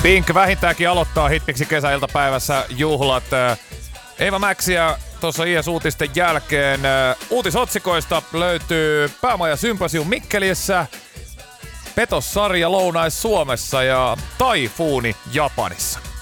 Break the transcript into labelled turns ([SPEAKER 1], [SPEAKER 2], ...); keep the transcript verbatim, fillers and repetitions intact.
[SPEAKER 1] Pink vähintäänkin aloittaa Hitmixin kesäiltapäivässä juhlat. Eeva Maxia tuossa I S-uutisten jälkeen. Uutisotsikoista löytyy Päämaja Symposium Mikkelissä, Petossarja Lounais Suomessa ja Taifuuni Japanissa.